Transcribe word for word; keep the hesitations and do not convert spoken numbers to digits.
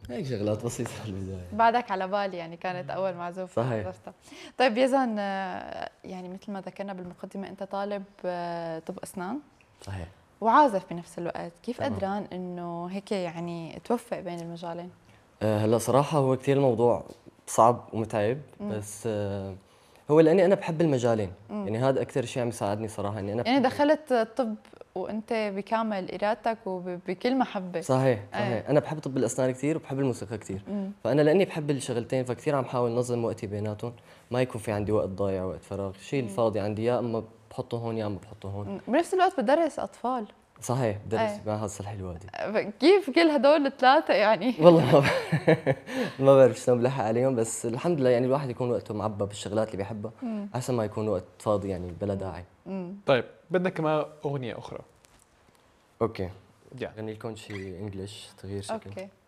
هيك شغلات بسيطة في البداية. بعدك على بالي يعني كانت أول معزوفة صحيح. عزفتها. طيب يزن، آه، يعني مثل ما ذكرنا بالمقدمة أنت طالب آه، طب أسنان صحيح. وعازف بنفس الوقت، كيف تمام. قدران إنه هيك يعني توفق بين المجالين؟ آه، هلا صراحة هو كثير الموضوع صعب ومتعب، مم. بس آه، هو لأني أنا بحب المجالين، مم. يعني هذا أكثر شيء عم يساعدني صراحة إني أنا يعني بحب. دخلت الطب وأنت بكامل إرادتك وبكل محبة. صحيح ايه. صحيح، أنا بحب طب الأسنان كثير وبحب الموسيقى كثير، مم. فأنا لأني بحب الشغلتين فكثير عم حاول نظم وقتي بيناتهم، ما يكون في عندي وقت ضايع وقت فراغ، الشيء مم. الفاضي عندي يا إما بحطه هون يا إما بحطه هون. مم. بنفس الوقت بدرس أطفال. صحيح، بدرس ايه. معهد صحي الوادي. كيف كل هدول الثلاثة يعني؟ والله ما ب- ما بعرف شلون بلحق عليهم، بس الحمد لله يعني الواحد يكون وقته معبى بالشغلات اللي بيحبها مم. احسن ما يكون وقت فاضي يعني بلا داعي. مم. طيب بدنا كمان اغنيه اخرى. اوكي، يعني غني لكم شيء انجلش تغيير شكل. اوكي.